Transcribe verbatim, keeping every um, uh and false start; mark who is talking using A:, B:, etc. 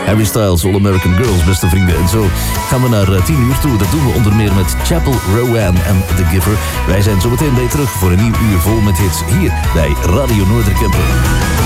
A: Harry Styles, All American Girls, beste vrienden. En zo gaan we naar tien uur toe. Dat doen we onder meer met Chapel Rowan en The Giver. Wij zijn zo meteen bij je terug voor een nieuw uur vol met hits hier bij Radio Noorderkempen.